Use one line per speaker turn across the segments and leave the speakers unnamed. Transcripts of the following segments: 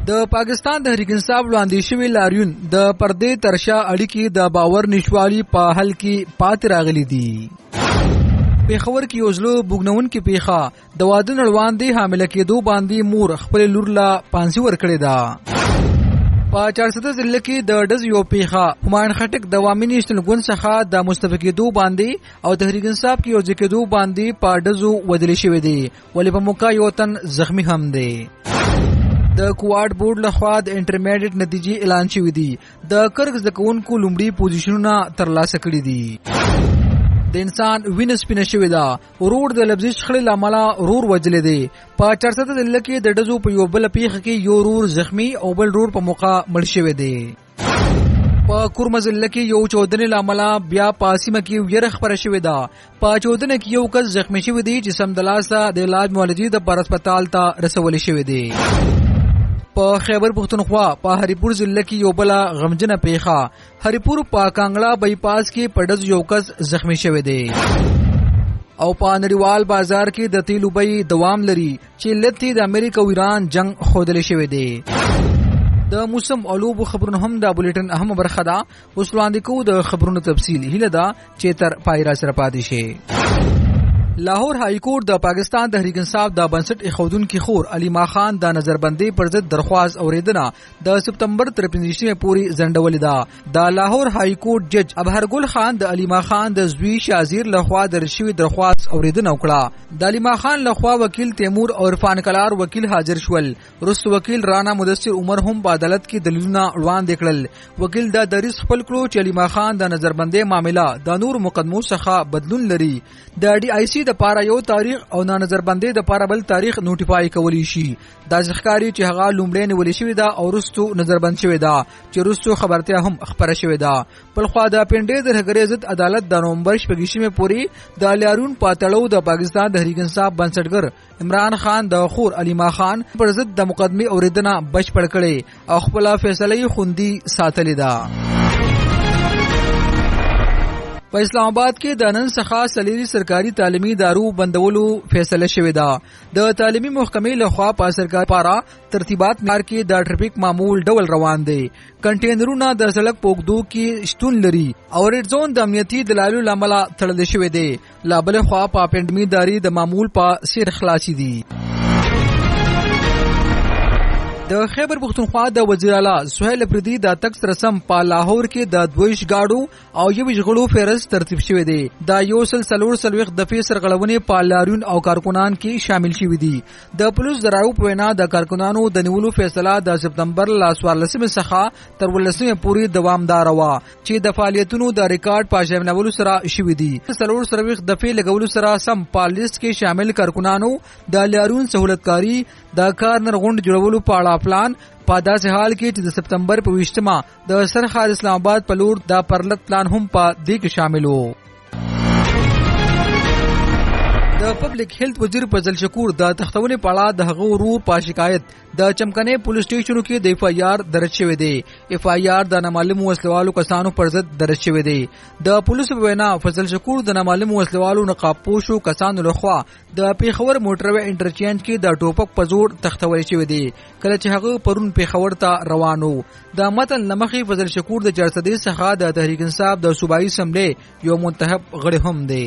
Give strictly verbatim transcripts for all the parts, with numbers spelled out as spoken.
د پاکستان د تحریک انصاف وړاندې شوی لاریون د پردې ترشا اړیکې د باور نشوالي په حل کې پاتې راغلي دي. پیښور کې یو زلو بوګنون کې پیښه د واده نړوان دی حامله کېدو باندې مور خپل لور لا پانسي ورکړې ده. په چارسده ضلع کې د ډز یو پیښه همایون خټک د عوامي نیشنل ګوند څخه د مستفید کېدو باندې او تحریک انصاف کې یو ځای کېدو باندې په ډزو ودلې شوې دي ولې په موقع یو تن زخمی هم دی. د کوارډ بورډ لخوا د انټرمیډیټ نتیجې اعلان شوې دي. د کرک زده کوونکو لومړي پوزیشنونه ترلاسه کړي دي. د انسان وینه سپینه شوې ده. ورور د لفظي شخړې له امله ورور وجلې دی. په چارسده ضلع کې د ډزو په یو بله پیښه کې یو ورور زخمی او بل ورور په موقع مړ شوی دی. په کورمه ضلع کې یو چودنې له امله بیا په سیمه کې ویره خپره شوې ده. په چودنه کې یو کس زخمی شوی دی چې سمدلاسه د علاج معالجې دپاره هسپتال ته رسولی شوی دی. په خیبر پختونخوا په هریپور ضلع کې یو بله غمجنه پیښه هریپور په کانګړه بای پاس کې په ډز یو کس زخمی شوی دی. او په نړیوال بازار کې د تیلو بیې دوام لري چې علت د امریکا او ایران جنگ ښودلی شوی دی. د موسم او لوبو خبرونه هم د بولیټن اهمه برخه ده. اوس وړاندې کوو د خبرونو تفصیل. هیله ده چې تر پای را سره پاتې شي. لاهور های کورټ د پاکستان تحریک انصاف د بنسټ ایښودونکي خور علیما خان د نظربندۍ پر ضد درخواست اوریدنه د سپتمبر تر پنځه پورې ځنډولې ده. د لاهور های کورټ جج ابهرګل خان د علیما خان د زوی شازیر لخوا درل شوې درخواست اوریدنه وکړه. د علیما خان لخوا وکیل تیمور او عرفان کلار وکیل حاضر شول. وروسته وکیل رانا مدثر عمر هم په عدالت کې دلیلونه وړاندې کړل. وکیل دا دریځ خپل کړو چې علیما خان د نظربندۍ معامله د نور مقدمو څخه بدلون لري. د ډي آی سی د پاره یو تاریخ او نه نظربندۍ د پاره بل تاریخ نوټیفای کولی شي. دا ځخکاری چې هغه لومړی نیولې شوې ده او وروستو نظربند شوې ده چې وروستو خبرتیا هم خپره شوې ده. بلخوا د پنډۍ د هغري ضد عدالت د نومبر شپږیشمې پورې د لیارون پاتړو د پاکستان تحریک انصاف بنسټګر عمران خان د خور علیما خان پر ضد د مقدمې اوریدنه بشپړ کړي او خپل فیصله خوندي ساتلې ده. په اسلام آباد کې د نن څخه سلیری سرکاري تعلیمي دارو بندولو فیصله شوې ده. د تعلیمي محکمې لخوا په سرکاري پارا ترتیبات معیار کې د ټریفیک معمول ډول روان دي. کنټینرونه د سړک په اوږدو کې شتون لري او ریډ زون د امنیتي دلایلو له امله تړل شوی دی. لا بل خوا په پنډمي داري د معمول په سیر خلاصي دي. د خیبر پختونخوا د وزیر اعلی سہیل افریدي د تکس رسم په لاهور کې د دویش گاډو او یو ژغړو فهرست ترتیب شوی دی. دا یو سل سلور سلويخ د فیسر غړونې په لاریون او کارکونان کې شامل شوی دي. د پولیس درایو په وینا د کارکونانو د نیولو فیصله د سپتمبر لسوارلسمه څخه تر ولسمه پورې دوامدار و چې د فعالیتونو د ریکارډ په شاملولو سره شوی دي. سلور سلويخ د فعال لګولو سره سم په لیست کې شامل کارکونانو د لاریون سہولتکاری د کار نرغوند جوړولو په اړه پلان په داسې حال کې چې د سپتمبر په ویشتمه د سرحد اسلام آباد په لور د پرلط پلان هم په دې کې شامل وو. د پبلک هیلث وزیر فضل شکور د تختونې په اړه د هغه ورور په شکایت د چمکنې پولیس سټیشنو کې د اف آی آر درج شوی دی. اف آی آر د نامعلومو وسلوالو کسانو پر ضد درج شوی دی. د پولیسو په وینا فضل شکور د نامعلومو وسلوالو نقابپوشو کسانو لخوا د پیښور موټروي انټرچینج کې د ټوپک په زور تختول شوی دی کله چې هغه پرون پیښور ته روانو. د متن لمخې فضل شکور د چارسدې څخه د تحریک انصاف د صوبایي اسمبلی یو منتخب غړی هم دی.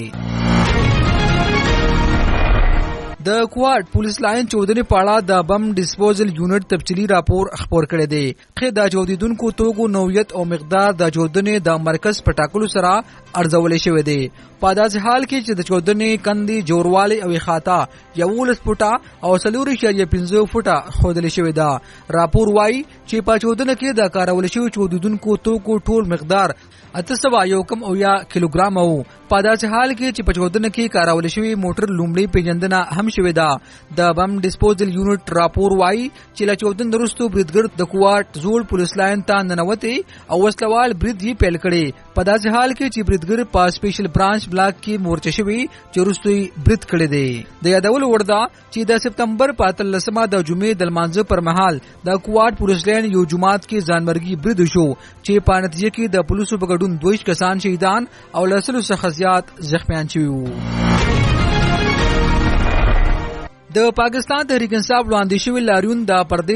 د کوارټ پولیس لاین چودنې په اړه د بم ډیسپوزل یونټ تفصیلي راپور خپور کړی دی. خې د چودیدونکو توکو نوعیت او مقدار د چودنې د مرکز په ټاکلو سره ارزول شوی دی. په داسې حال کې چې د چودنې کندې جوړوالی او احاطه یولس فوټه او څلور اعشاریه پنځه فوټه ښودل شوی ده. راپور وایي چې په چودنه کې د کارول شوي چودیدونکو توکو ټول مقدار اته سوه یو کم اویا کیلوګرام وو. په داسې حال کې چې په چودنه کې کارول شوي موټر لومړی پیژندنه هم شوې ده. د بم ډیسپوزل یونټ راپور وایي چې له چودنې وروسته بریدګر د کوارټ زوړ پولیس لاین ته ننوتې او وسلوال برید یې پیل کړی. په داسې حال کې چې بریدګر په سپیشل برانچ بلاک کې مورچه شوي چې وروسته یې برید کړی دی. د یادولو وړ ده چې د سپتمبر په اتلسمه د جمعې د لمانځه پر مهال د کوارټ پولیس لاین یو جومات کې ځانمرګي برید شو چې په نتیجه کې د پولیسو په ګډون دویش کسان شهیدان او لسلو څخه زیات زخمیان شوي وو. د پاکستان تحریک انصاف وړاندې شوی لاریون د پردې